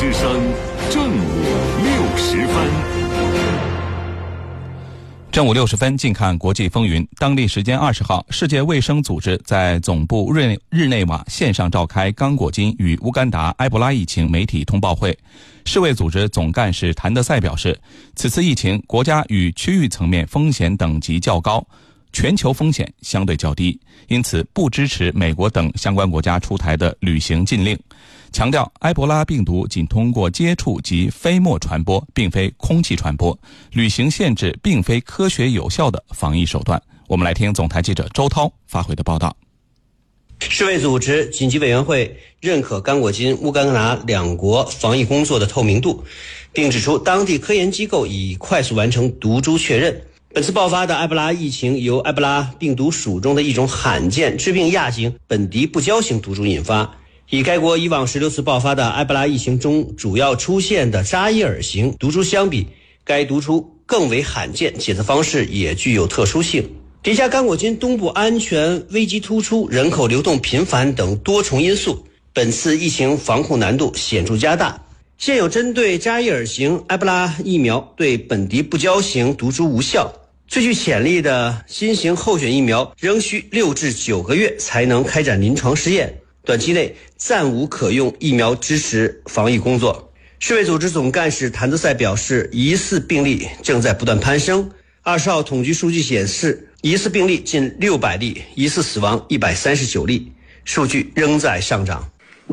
之声正午60分。 正午60分，近看国际风云。当地时间20号，世界卫生组织在总部日内瓦线上召开刚果金与乌干达埃博拉疫情媒体通报会。世卫组织总干事谭德赛表示，此次疫情国家与区域层面风险等级较高，全球风险相对较低，因此不支持美国等相关国家出台的旅行禁令，强调埃博拉病毒仅通过接触及飞沫传播，并非空气传播，旅行限制并非科学有效的防疫手段。我们来听总台记者周涛发回的报道。 世卫组织紧急委员会认可刚果金、乌干达两国防疫工作的透明度，并指出当地科研机构已快速完成毒株确认。本次爆发的埃博拉疫情由埃博拉病毒属中的一种罕见致病亚型本迪不胶型毒株引发。以该国以往16次爆发的埃博拉疫情中主要出现的扎伊尔型毒株相比，该毒株更为罕见，检测方式也具有特殊性。叠加刚果金东部安全危机突出、人口流动频繁等多重因素，本次疫情防控难度显著加大。现有针对扎伊尔型埃博拉疫苗对本迪不胶型毒株无效，最具潜力的新型候选疫苗仍需6至9个月才能开展临床试验，短期内暂无可用疫苗支持防疫工作。世卫组织总干事谭德赛表示，疑似病例正在不断攀升。20号统计数据显示，疑似病例近600例，疑似死亡139例，数据仍在上涨。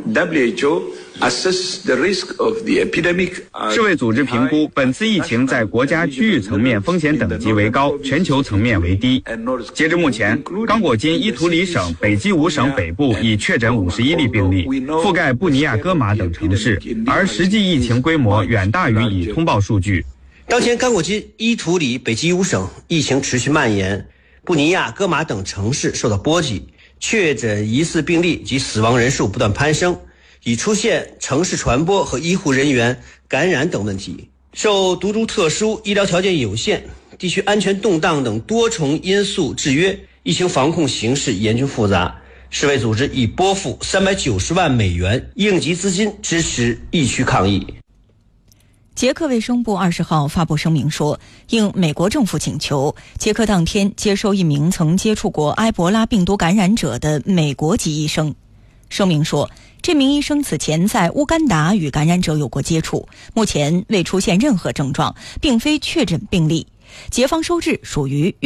WHO assesses the risk of the epidemic. 世卫组织评估本次疫情在国家区域层面风险等级为高，全球层面为低。截至目前，刚果金伊图里省北基伍省北部已确诊51例病例，覆盖布尼亚戈马等城市，而实际疫情规模远大于已通报数据。 当前刚果金伊图里北基伍省疫情持续蔓延，布尼亚戈马等城市受到波及，确诊疑似病例及死亡人数不断攀升，已出现城市传播和医护人员感染等问题。受毒株特殊、医疗条件有限、地区安全动荡等多重因素制约，疫情防控形势严峻复杂。世卫组织已拨付390万美元应急资金支持疫区抗疫。 捷克卫生部20号发布声明说，应美国政府请求，捷克当天接收一名曾接触过埃博拉病毒感染者的美国籍医生。声明说，这名医生此前在乌干达与感染者有过接触，目前未出现任何症状，并非确诊病例。捷方收治属于